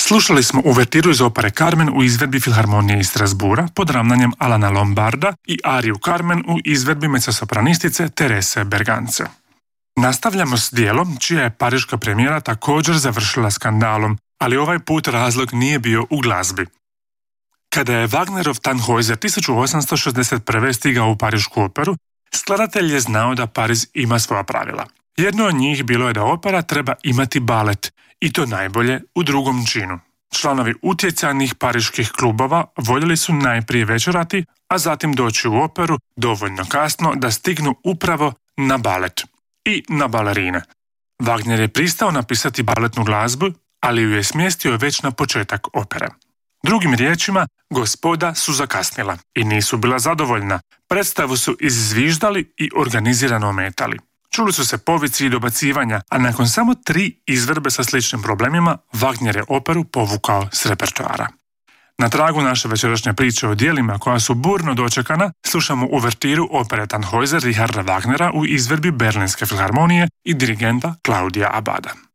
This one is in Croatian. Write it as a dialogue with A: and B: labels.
A: Slušali smo uvertiru iz opere Carmen u izvedbi Filharmonije iz Strasbura pod ravnanjem Alana Lombarda i ariju Carmen u izvedbi mezzosopranistice Terese Bergance. Nastavljamo s dijelom čija je pariška premijera također završila skandalom, ali ovaj put razlog nije bio u glazbi. Kada je Wagnerov Tannhäuser 1861. stigao u parišku operu, skladatelj je znao da Pariz ima svoja pravila. Jedno od njih bilo je da opera treba imati balet, i to najbolje u drugom činu. Članovi utjecajnih pariških klubova voljeli su najprije večerati, a zatim doći u operu dovoljno kasno da stignu upravo na balet i na balerine. Wagner je pristao napisati baletnu glazbu, ali ju je smjestio već na početak opere. Drugim riječima, gospoda su zakasnila i nisu bila zadovoljna. Predstavu su izzviždali i organizirano ometali. Čuli su se povici i dobacivanja, a nakon samo 3 izvedbe sa sličnim problemima, Wagner je operu povukao s repertoara. Na tragu naše večerašnje priče o dijelima koja su burno dočekana, slušamo uvertiru opere Tannhäuser Richarda Wagnera u izvedbi Berlinske filharmonije i dirigenta Claudia Abada.